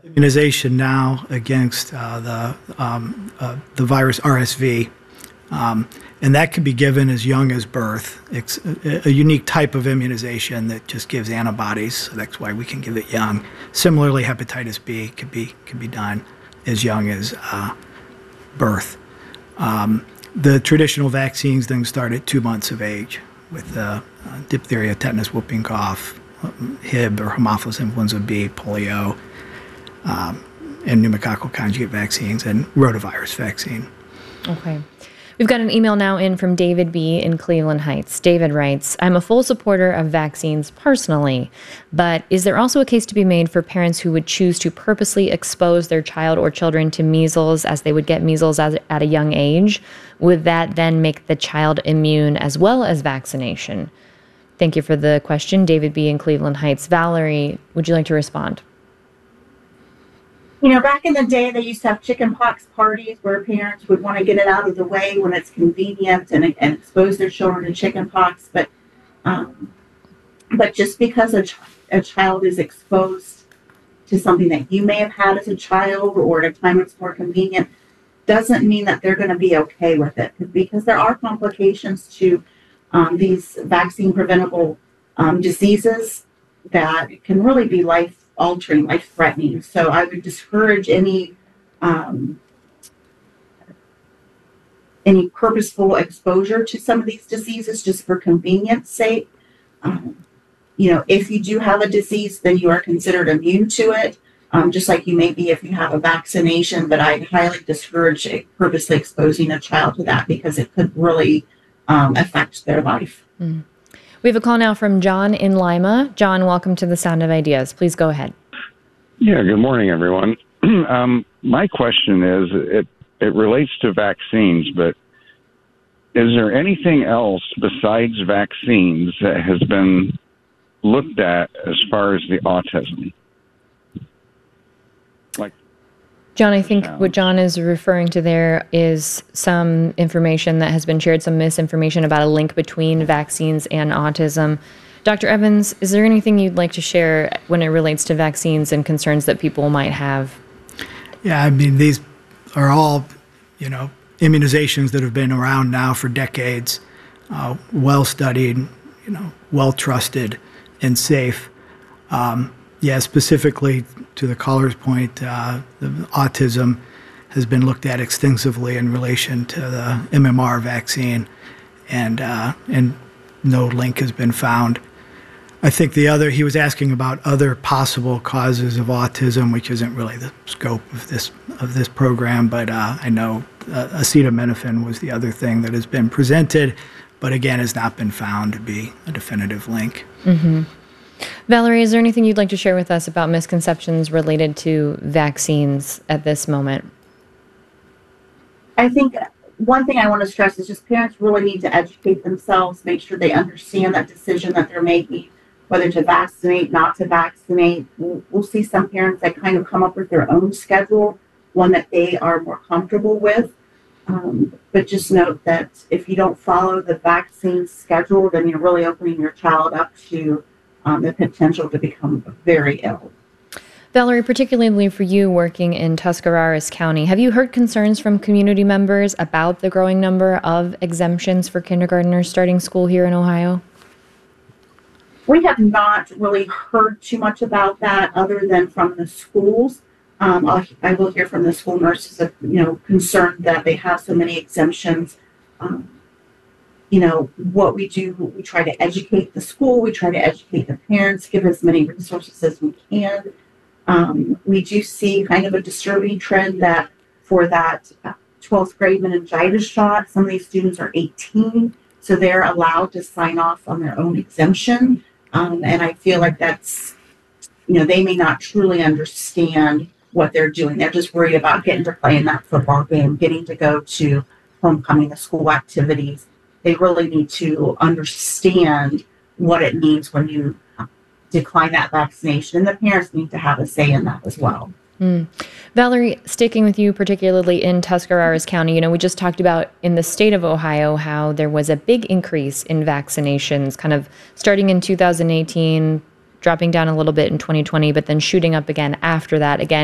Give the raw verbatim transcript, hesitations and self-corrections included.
immunization now against uh, the um, uh, the virus R S V, um, and that can be given as young as birth. It's a, a unique type of immunization that just gives antibodies, so that's why we can give it young. Similarly, hepatitis B can be can be done as young as uh, birth. Um, the traditional vaccines then start at two months of age with uh, uh, diphtheria, tetanus, whooping cough, Hib or Haemophilus influenza B, polio, um, and pneumococcal conjugate vaccines, and rotavirus vaccine. Okay. We've got an email now in from David B. in Cleveland Heights. David writes, I'm a full supporter of vaccines personally, but is there also a case to be made for parents who would choose to purposely expose their child or children to measles as they would get measles as, at a young age? Would that then make the child immune as well as vaccination? Thank you for the question, David B. in Cleveland Heights. Valerie, would you like to respond? You know, back in the day, they used to have chickenpox parties where parents would want to get it out of the way when it's convenient and, and expose their children to chickenpox. But, um, but just because a, ch- a child is exposed to something that you may have had as a child or at a time it's more convenient, doesn't mean that they're going to be okay with it, because there are complications to um, these vaccine preventable um, diseases that can really be life altering, life threatening. So I would discourage any um, any purposeful exposure to some of these diseases just for convenience sake. Um, you know, if you do have a disease, then you are considered immune to it, um, just like you may be if you have a vaccination. But I'd highly discourage purposely exposing a child to that, because it could really um, affect their life. Mm. We have a call now from John in Lima. John, welcome to the Sound of Ideas. Please go ahead. Yeah, good morning, everyone. um, my question is, it, it relates to vaccines, but is there anything else besides vaccines that has been looked at as far as the autism? Like, John, I think what John is referring to there is some information that has been shared, some misinformation about a link between vaccines and autism. Doctor Evans, is there anything you'd like to share when it relates to vaccines and concerns that people might have? Yeah, I mean, these are all, you know, immunizations that have been around now for decades, uh, well-studied, you know, well-trusted and safe. Um, Yeah, specifically to the caller's point, uh, the autism has been looked at extensively in relation to the M M R vaccine, and uh, and no link has been found. I think the other, he was asking about other possible causes of autism, which isn't really the scope of this of this program, but uh, I know uh, acetaminophen was the other thing that has been presented, but again has not been found to be a definitive link. Mm-hmm. Valerie, is there anything you'd like to share with us about misconceptions related to vaccines at this moment? I think one thing I want to stress is just parents really need to educate themselves, make sure they understand that decision that they're making, whether to vaccinate, not to vaccinate. We'll, we'll see some parents that kind of come up with their own schedule, one that they are more comfortable with. Um, but just note that if you don't follow the vaccine schedule, then you're really opening your child up to Um, the potential to become very ill. Valerie, particularly for you working in Tuscarawas County, have you heard concerns from community members about the growing number of exemptions for kindergartners starting school here in Ohio? We have not really heard too much about that other than from the schools. Um, I'll, I will hear from the school nurses, of, you know, concerned that they have so many exemptions. Um, You know, what we do, we try to educate the school, we try to educate the parents, give as many resources as we can. Um, we do see kind of a disturbing trend that for that twelfth grade meningitis shot, some of these students are eighteen, so they're allowed to sign off on their own exemption. Um, and I feel like that's, you know, they may not truly understand what they're doing. They're just worried about getting to play in that football game, getting to go to homecoming, the school activities. They really need to understand what it means when you decline that vaccination, and the parents need to have a say in that as well. Mm. Valerie, sticking with you particularly in Tuscarawas County, you know, we just talked about in the state of Ohio how there was a big increase in vaccinations, kind of starting in two thousand eighteen, dropping down a little bit in twenty twenty, but then shooting up again after that. Again,